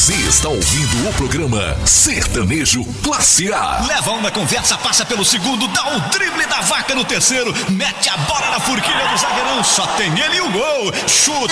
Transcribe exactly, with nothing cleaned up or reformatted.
Você está ouvindo o programa Sertanejo Classe A. Leva um na conversa, passa pelo segundo, dá o drible da vaca no terceiro, mete a bola na forquilha do zagueirão, só tem ele e o gol. Chuta